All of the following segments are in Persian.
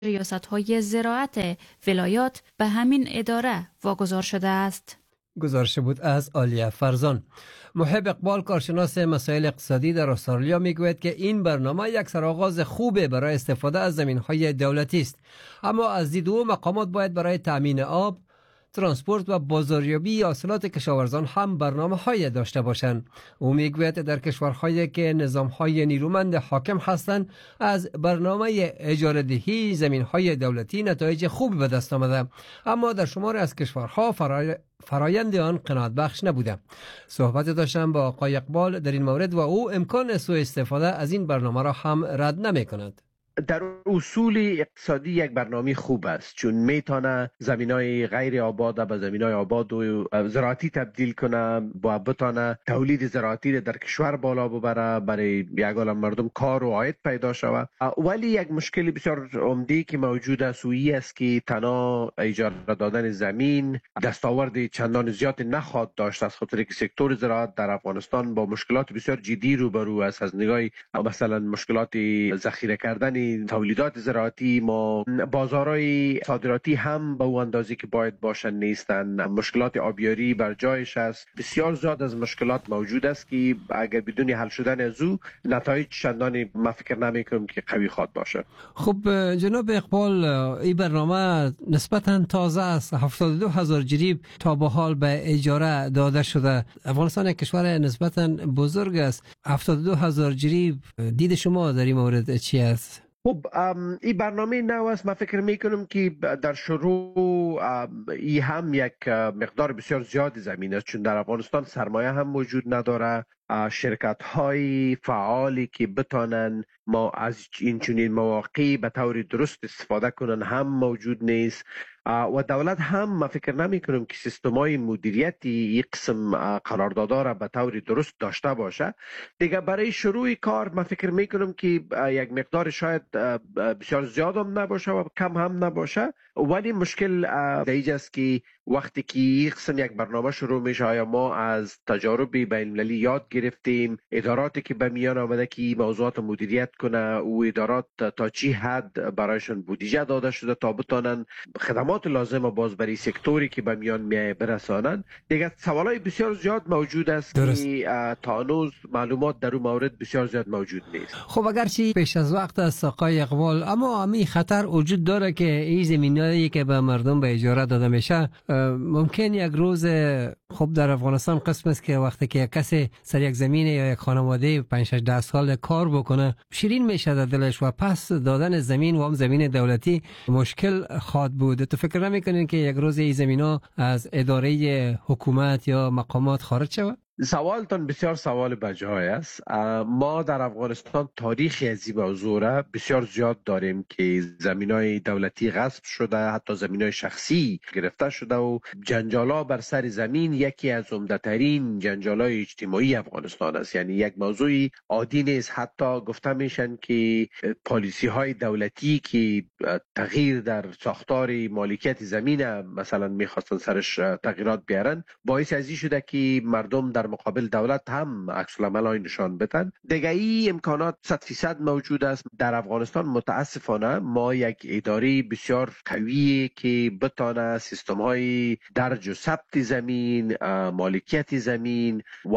ریاست‌های زراعت ولایات به همین اداره واگذار شده است. گزارش بود از عالیه فرزان. محب اقبال، کارشناس مسائل اقتصادی در استرالیا، میگوید که این برنامه یک سرآغاز خوبه برای استفاده از زمین‌های دولتی است، اما از دید او مقامات باید برای تأمین آب، ترانسپورت و بازاریابی حاصلات کشاورزان هم برنامه‌های داشته باشند. او میگوید در کشورهایی که نظام‌های نیرومند حاکم هستند از برنامه اجاره دهی زمین‌های دولتی نتایج خوبی به دست آمده، اما در شمار از کشورها فرایند آن قناعت بخش نبوده. صحبت داشتم با آقای اقبال در این مورد و او امکان سوء استفاده از این برنامه را هم رد نمی‌کند. در اصول اقتصادی یک برنامه خوب است، چون میتونه زمینای غیر آباد به زمینای آباد و زراعتی تبدیل کنه و بتونه تولید زراعتی در کشور بالا ببره، برای یک عالم مردم کار و عاید پیدا شود. ولی یک مشکل بسیار عمده که موجود است است که تنها اجاره دادن زمین دستاورد چندان زیاد نخواهد داشت، از خاطر که سکتور زراعت در افغانستان با مشکلات بسیار جدی روبرو است. از نگاه مثلا مشکلات ذخیره کردن تولیدات زراعتی، ما بازارهای صادراتی هم به اون اندازه که باید باشن نیستن، مشکلات آبیاری بر جایش است، بسیار زیاد از مشکلات موجود است که اگر بدون حل شدن از او نتایج چندان ما فکر نمی‌کنم که قوی خواد باشه. خب جناب اقبال، این برنامه نسبتاً تازه است. 72,000 جریب تا به حال به اجاره داده شده. افغانستان یک کشور نسبتاً بزرگ است. 72,000 جریب، دید شما در این مورد چی است؟ خب این برنامه نو است. من فکر میکنم که در شروع این هم یک مقدار بسیار زیاد زمین است، چون در افغانستان سرمایه هم موجود نداره. شرکت های فعالی که بتانن ما از این چنین مواقع به طور درست استفاده کنن هم موجود نیست، و دولت هم ما فکر نمی کنم که سیستم های مدیریتی یک قسم قراردادها را به طور درست داشته باشه. دیگه برای شروع کار ما فکر می کنم که یک مقدار شاید بسیار زیاد هم نباشه و کم هم نباشه، ولی مشکل دیگه است که وقتی که یک قسم یک برنامه شروع میشه، آیا ما از تجارب بین المللی یاد گرفتیم، اداراتی که به میان آمده که موضوعات مدیریت کنه و ادارات تا چی حد برایشون بودجه داده شده تا بتونن خدمات لازم باز برای سکتوری که به میان میای برسانن. دیگه سوالای بسیار زیاد موجود است که تا هنوز معلومات در اون مورد بسیار زیاد موجود نیست. خب اگرچه پیش از وقت است آقای اقبال، اما همین خطر وجود داره که این زمینایی که به مردم به اجاره داده میشه ممکن یک روز، خب در افغانستان قسم است که وقتی که کسی سر یک زمین یا یک خانواده 5-10 سال کار بکنه شیرین میشه در دلش و پس دادن زمین و هم زمین دولتی مشکل خواهد بود. تو فکر نمیکنین که یک روز این زمینا از اداره حکومت یا مقامات خارج شود؟ سوالتان بسیار سوال بجای است. ما در افغانستان تاریخی از این موضوع بسیار زیاد داریم که زمینای دولتی غصب شده، حتی زمینای شخصی گرفته شده و جنجالا بر سر زمین یکی از عمده‌ترین جنجالای اجتماعی افغانستان است. یعنی یک موضوع عادی نیست. حتی گفته میشن که پالیسی های دولتی که تغییر در ساختار مالکیت زمین مثلا میخواستن سرش تغییرات بیارن، باعث ازی شده که مردم در مقابل دولت هم عکس العمل نشان بدن. دیگه این امکانات 100% موجود است. در افغانستان متاسفانه ما یک اداره بسیار قویه که بتانه سیستم های درج و ثبت زمین، مالکیت زمین و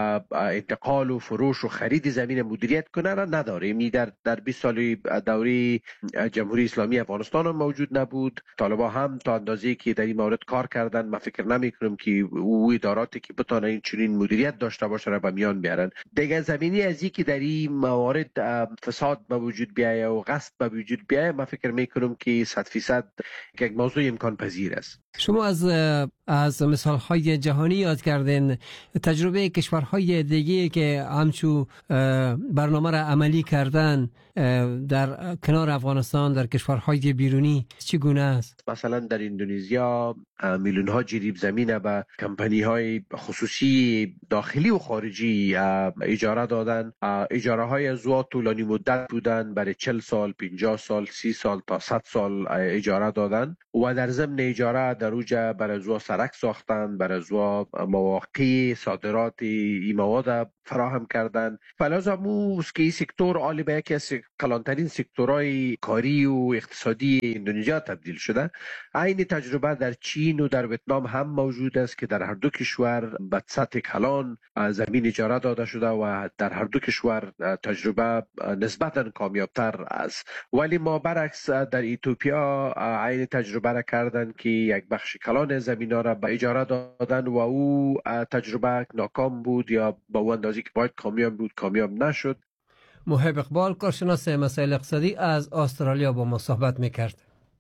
انتقال و فروش و خرید زمین مدیریت کنه را نداره. در 20 سال دوره جمهوری اسلامی افغانستان هم موجود نبود. طالبان هم تا اندازه‌ای که در این مورد کار کردن، من فکر نمی کنم که او اداراتی که بتانه این چنین مدیریت داشته باشه را به میان بیارن. دیگه زمینی از این که در این موارد فساد به وجود بیایه و غصب به وجود بیایه، من فکر میکنم که 100% یک موضوع امکان پذیر است. شما از مثالهای جهانی یاد کردین، تجربه کشورهای دیگه که همچو برنامه را عملی کردن در کنار افغانستان در کشورهای بیرونی چگونه است؟ مثلا در اندونزیا میلیون ها جریب زمین به کمپانی های خصوصی داخلی و خارجی اجاره دادن. اجاره های از او طولانی مدت بودن، برای 40 سال، 50 سال، 30 سال تا 100 سال اجاره دادن و در ضمن اجاره در اوجه برای از او سرک ساختن، برای از او مواقع صادرات این مواد فراهم کردن. فلازم اموز که این سکتور عالی به یکی از کلانترین سکتورهای کاری و اقتصادی اندونزیا تبدیل شده. عین تجربه در چین و در ویتنام هم موجود است که در هر دو کشور به سطح کلان زمین اجاره داده شده و در هر دو کشور تجربه نسبتا کامیابتر است. ولی ما برعکس در ایتوپیا عین تجربه را کردن که یک بخش کلان زمین ها را به اجاره دادن و او تجربه ناکام بود یا با اون اندازی که باید کامیاب بود کامیاب نشد. محب اقبال کارشناس مسائل اقتصادی از استرالیا با ما صحبت میکرد.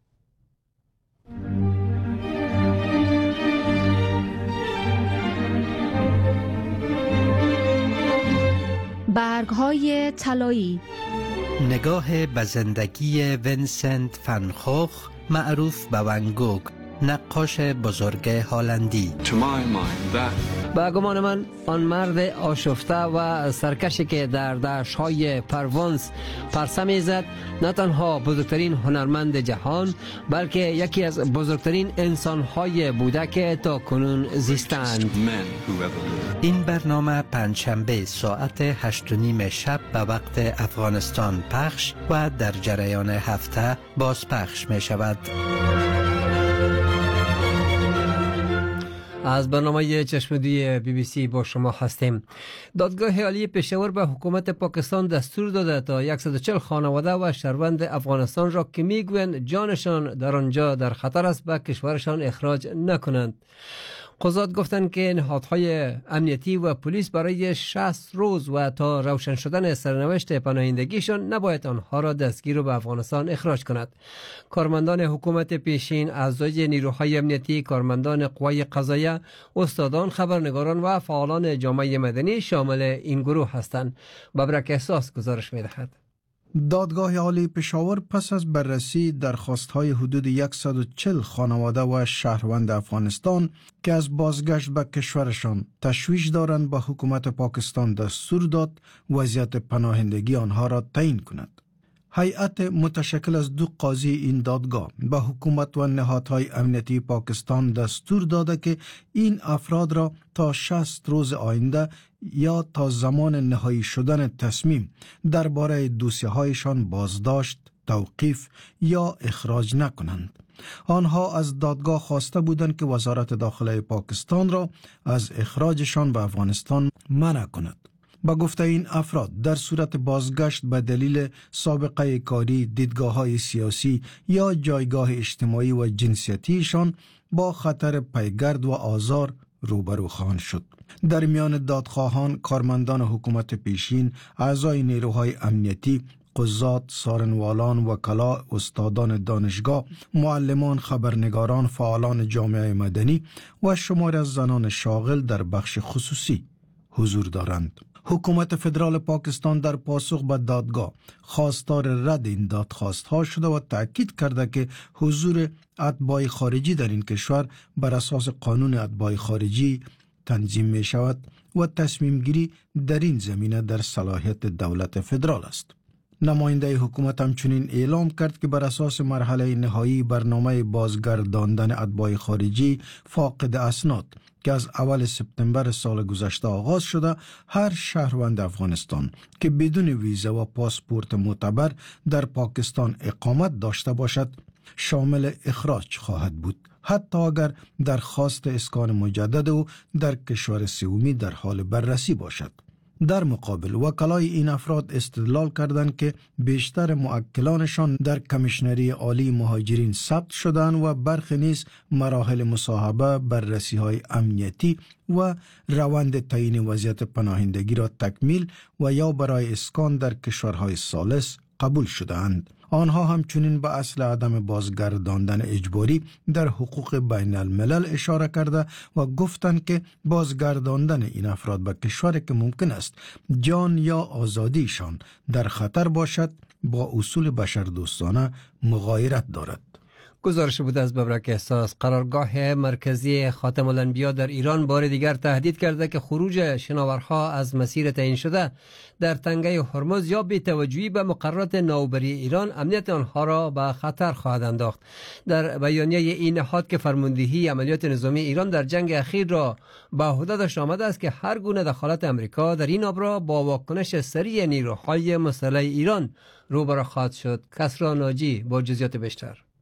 برگ‌های طلایی، نگاه به زندگی وینسنت فن خوخ معروف به ون گوگ، نقاش بزرگ هلندی. به گمان من آن مرد آشفته و سرکشی که در دشت‌های پرونس پرسه می‌زد نه تنها بزرگترین هنرمند جهان بلکه یکی از بزرگترین انسان‌های بوده که تا کنون زیستند. این برنامه پنجشنبه ساعت 8:30 شب به وقت افغانستان پخش و در جریان هفته باز پخش می شود. از برنامه چشمدوی BBC با شما هستیم. دادگاه عالی پشاور به حکومت پاکستان دستور داده تا 140 خانواده و شهروند افغانستان را که میگویند جانشان در آنجا در خطر است به کشورشان اخراج نکنند. قضات گفتند که نهادهای امنیتی و پلیس برای 60 روز و تا روشن شدن سرنوشت پناهندگیشان نباید آنها را دستگیر و به افغانستان اخراج کند. کارمندان حکومت پیشین، اعضای نیروهای امنیتی، کارمندان قوای قضاییه، استادان، خبرنگاران و فعالان جامعه مدنی شامل این گروه هستند. ببرک احساس گزارش می‌دهد. دادگاه عالی پشاور پس از بررسی درخواست‌های حدود 140 خانواده و شهروند افغانستان که از بازگشت به کشورشان تشویش دارند به حکومت پاکستان دستور داد وضعیت پناهندگی آنها را تعیین کند. هیئت متشکل از 2 قاضی این دادگاه به حکومت و نهادهای امنیتی پاکستان دستور داده که این افراد را تا 60 روز آینده یا تا زمان نهایی شدن تصمیم درباره دوسیه‌هایشان بازداشت، توقیف یا اخراج نکنند. آنها از دادگاه خواسته بودند که وزارت داخله پاکستان را از اخراجشان به افغانستان منع کند. با گفته این افراد در صورت بازگشت به دلیل سابقه کاری، دیدگاه‌های سیاسی یا جایگاه اجتماعی و جنسیتیشان با خطر پیگرد و آزار روبرو خواهند شد. در میان دادخواهان کارمندان حکومت پیشین، اعضای نیروهای امنیتی، قضات، سارنوالان، وکلا، استادان دانشگاه، معلمان، خبرنگاران، فعالان جامعه مدنی و شمار از زنان شاغل در بخش خصوصی حضور دارند. حکومت فدرال پاکستان در پاسخ به دادگاه خواستار رد این دادخواست ها شده و تأکید کرده که حضور اتباع خارجی در این کشور بر اساس قانون اتباع خارجی تنظیم می شود و تصمیم گیری در این زمینه در صلاحیت دولت فدرال است. نماینده حکومت همچنین اعلام کرد که بر اساس مرحله نهایی برنامه بازگرداندن اتباع خارجی فاقد اسناد که از اول سپتامبر سال گذشته آغاز شده، هر شهروند افغانستان که بدون ویزا و پاسپورت معتبر در پاکستان اقامت داشته باشد شامل اخراج خواهد بود، حتی اگر درخواست اسکان مجدد او در کشور سومی در حال بررسی باشد. در مقابل وکلای این افراد استدلال کردند که بیشتر موکلانشان در کمیشنری عالی مهاجرین ثبت شدند و برخی نیز مراحل مصاحبه، بررسی‌های امنیتی و روند تعیین وضعیت پناهندگی را تکمیل و یا برای اسکان در کشورهای ثالث قبول شدند. آنها همچنین به اصل عدم بازگرداندن اجباری در حقوق بین الملل اشاره کرده و گفتند که بازگرداندن این افراد به کشوری که ممکن است جان یا آزادیشان در خطر باشد با اصول بشردوستانه مغایرت دارد. گزارش بود از ببرک احساس. قرارگاه مرکزی خاتم الانبیا در ایران بار دیگر تهدید کرده که خروج شناورها از مسیر تعیین شده در تنگه هرمز یا بی‌توجهی به مقررات نوبری ایران امنیت آنها را به خطر خواهد انداخت. در بیانیه این نهاد که فرماندهی عملیات نظامی ایران در جنگ اخیر را به عهده داشته آمده است که هر گونه دخالت امریکا در این آب را با واکنش سریع نیروهای مسلح ایران روبرو خواهد شد. کسری ناجی با جزئیات بیشتر.